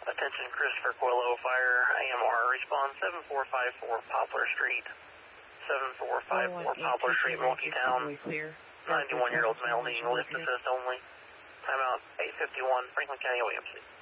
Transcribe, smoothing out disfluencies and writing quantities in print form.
Attention Christopher Coelho, fire AMR, response 7454 Poplar Street. 7454 Poplar Street, Multi-Town. 91-year-old male needing lift assist only. Timeout 851, Franklin County, OEMC.